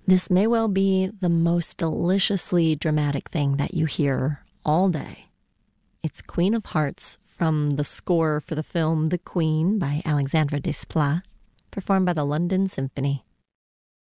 This may well be the most deliciously dramatic thing that you hear all day. It's Queen of Hearts from the score for the film The Queen by Alexandre Desplat, performed by the London Symphony.